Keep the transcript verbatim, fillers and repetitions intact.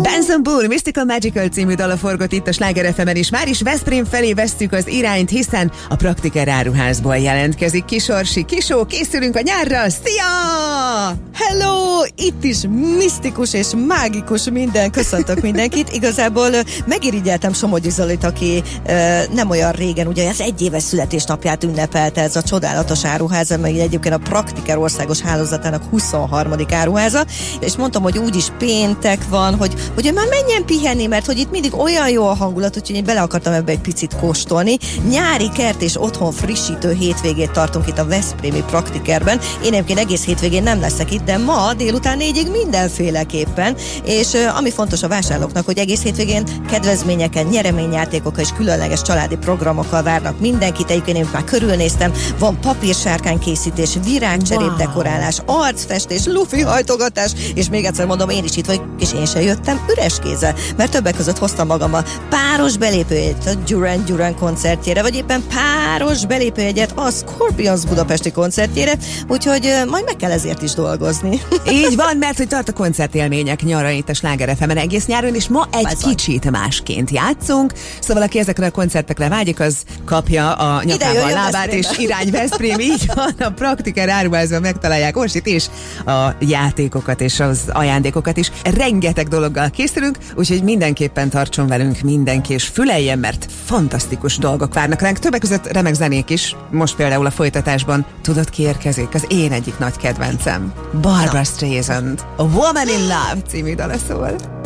Benson Boone, Mystical Magical című dala forgott itt a Sláger ef emen, és már is Veszprém felé vesszük az irányt, hiszen a Praktiker áruházból jelentkezik Kisorsi. Kisó, készülünk a nyárra! Szia! Hello! Itt is misztikus és mágikus minden. Köszöntök mindenkit. Igazából megirigyeltem Somogyi Zolit, aki e, nem olyan régen, ugye az egyéves születésnapját ünnepelte ez a csodálatos áruház, amely egyébként a Praktiker országos hálózatának huszonharmadik áruháza, és mondtam, hogy úgyis péntek van, hogy, hogy már menjen pihenni, mert hogy itt mindig olyan jó a hangulat, úgyhogy én bele akartam ebbe egy picit kóstolni. Nyári kert és otthon frissítő hétvégét tartunk itt a veszprémi Praktikerben. Én egyébként egész hétvégén nem leszek itt, de ma délután négyig mindenféleképpen, és uh, ami fontos a vásárlóknak, hogy egész hétvégén kedvezményeken, nyereményjátékokkal és különleges családi programokkal várnak mindenkit. Egyébként én már körülnéztem, van papírsárkány készítés, virágcserép wow. dekorálás, arcfestés, lufi hajtogatás, és még egyszer mondom, én is itt vagyok, és én sem jöttem üres kézzel, mert többek között hoztam magammal páros belépőjegyet a Duran Duran koncertjére, vagy éppen páros belépőjegyet a Scorpions budapesti koncertjére, úgyhogy uh, majd meg kell ezért is dolgozni. Így van, mert hogy tart a koncertélmények nyara itt a Sláger ef emen egész nyáron, és ma egy Ez kicsit van. Másként játszunk, szóval aki ezekre a koncertekre vágyik, az kapja a nyakába a lábát, és irány Veszprém, így van, a Praktiker áruházban megtalálják Orsit és a játékokat és az ajándékokat is. Rengeteg dologgal készülünk, úgyhogy mindenképpen tartson velünk mindenki, és füleljen, mert fantasztikus dolgok várnak ránk. Többek között remek zenék is. Most például a folytatásban tudod, ki érkezik? Az én egyik nagy kedvencem. Barbra Streisand. A Woman in Love című dala szól.